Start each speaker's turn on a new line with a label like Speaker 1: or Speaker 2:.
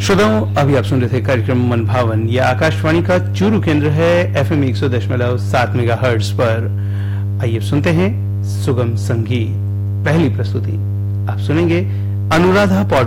Speaker 1: श्रोताओं, अभी आप सुन रहे थे कार्यक्रम मन भावन। यह आकाशवाणी का चूरू केंद्र है FM 100.7 मेगाहर्ट्ज पर। आइए सुनते हैं सुगम संगीत। पहली प्रस्तुति आप सुनेंगे अनुराधा पौडवाल